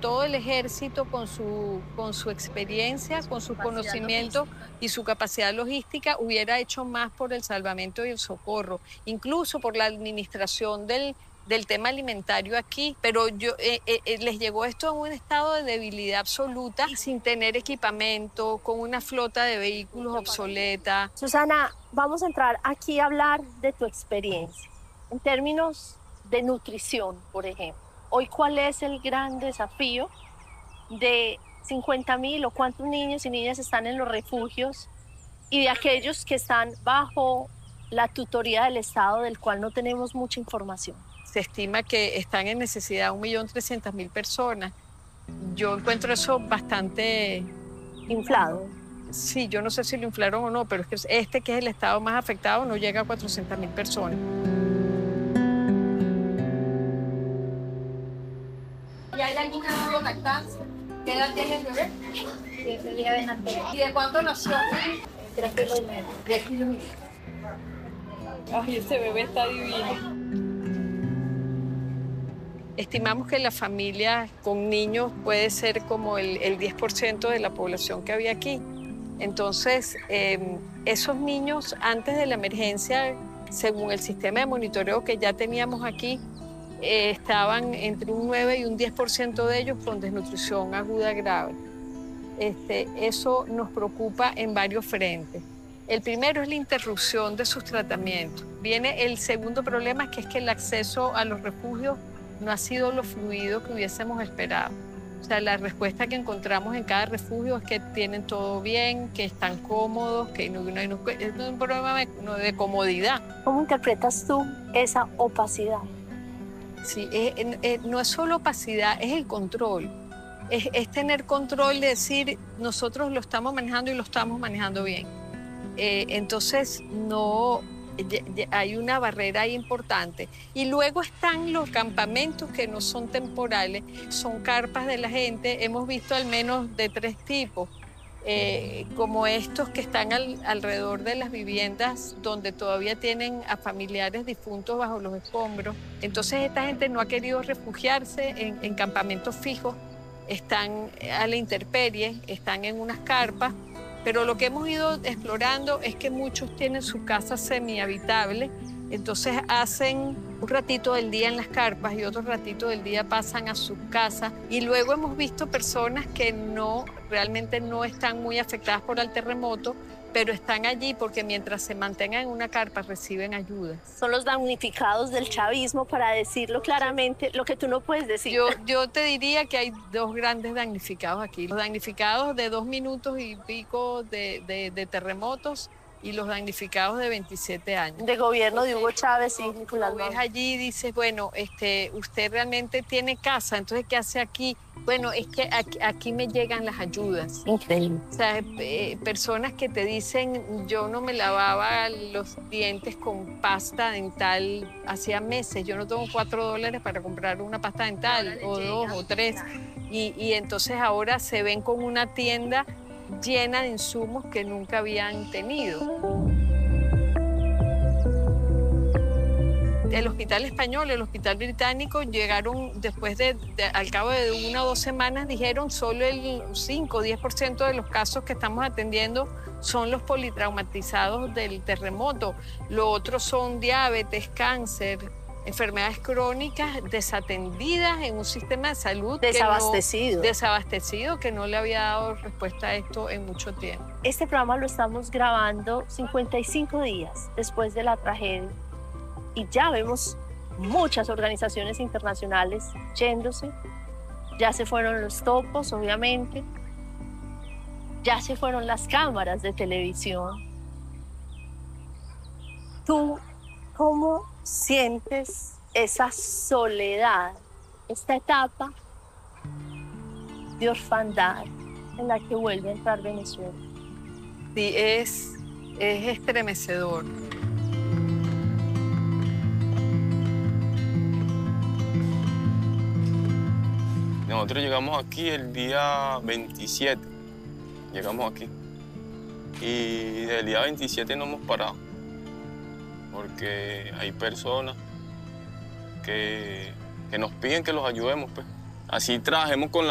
todo el ejército con su experiencia, con su conocimiento y su capacidad logística hubiera hecho más por el salvamento y el socorro, incluso por la administración del tema alimentario aquí, pero les llegó esto en un estado de debilidad absoluta, sin tener equipamiento, con una flota de vehículos obsoleta. Susana, vamos a entrar aquí a hablar de tu experiencia en términos de nutrición, por ejemplo. Hoy, ¿cuál es el gran desafío de 50.000 o cuántos niños y niñas están en los refugios y de aquellos que están bajo la tutoría del Estado, del cual no tenemos mucha información? Se estima que están en necesidad 1.300.000 personas. Yo encuentro eso bastante Inflado. Sí, yo no sé si lo inflaron o no, pero es que que es el estado más afectado, no llega a 400.000 personas. ¿Y hay alguna nueva lactancia? ¿Qué edad tiene el bebé? 7 días de nacer. ¿Y de cuánto nació? 3 kilos y medio. 10 kilos y medio. Ay, ese bebé está divino. Estimamos que la familia con niños puede ser como el 10% de la población que había aquí. Entonces, esos niños antes de la emergencia, según el sistema de monitoreo que ya teníamos aquí, estaban entre un 9 y un 10% de ellos con desnutrición aguda grave. Eso nos preocupa en varios frentes. El primero es la interrupción de sus tratamientos. Viene el segundo problema, que es que el acceso a los refugios no ha sido lo fluido que hubiésemos esperado. O sea, la respuesta que encontramos en cada refugio es que tienen todo bien, que están cómodos, que no es un problema de comodidad. ¿Cómo interpretas tú esa opacidad? Sí, no es solo opacidad, es el control. Es tener control de decir, nosotros lo estamos manejando y lo estamos manejando bien. Entonces, hay una barrera ahí importante. Y luego están los campamentos que no son temporales, son carpas de la gente. Hemos visto al menos de 3 tipos, como estos que están alrededor de las viviendas donde todavía tienen a familiares difuntos bajo los escombros. Entonces esta gente no ha querido refugiarse en campamentos fijos, están a la intemperie, están en unas carpas. Pero lo que hemos ido explorando es que muchos tienen su casa semihabitable, entonces hacen un ratito del día en las carpas y otro ratito del día pasan a sus casas. Y luego hemos visto personas que realmente no están muy afectadas por el terremoto, pero están allí porque mientras se mantengan en una carpa reciben ayuda. Son los damnificados del chavismo, para decirlo claramente, lo que tú no puedes decir. Yo te diría que hay 2 grandes damnificados aquí. Los damnificados de 2 minutos y pico de terremotos y los damnificados de 27 años. De gobierno de Hugo Chávez y Nicolás Maduro. Maduro. Allí dices, bueno, usted realmente tiene casa, entonces ¿qué hace aquí? Bueno, es que aquí me llegan las ayudas. Increíble. O sea, personas que te dicen, yo no me lavaba los dientes con pasta dental hacía meses, yo no tengo $4 para comprar una pasta dental, o 2 o 3. Y entonces ahora se ven con una tienda llena de insumos que nunca habían tenido. El hospital español, el hospital británico llegaron después al cabo de 1 o 2 semanas, dijeron solo el 5 o 10% de los casos que estamos atendiendo son los politraumatizados del terremoto. Lo otro son diabetes, cáncer, enfermedades crónicas desatendidas en un sistema de salud desabastecido, que no le había dado respuesta a esto en mucho tiempo. Este programa lo estamos grabando 55 días después de la tragedia y ya vemos muchas organizaciones internacionales yéndose. Ya se fueron los topos, obviamente. Ya se fueron las cámaras de televisión. ¿Tú cómo sientes esa soledad, esta etapa de orfandad en la que vuelve a entrar Venezuela? Sí, es estremecedor. Nosotros llegamos aquí el día 27, llegamos aquí. Y desde el día 27 no hemos parado, porque hay personas que nos piden que los ayudemos, pues. Así trabajemos con la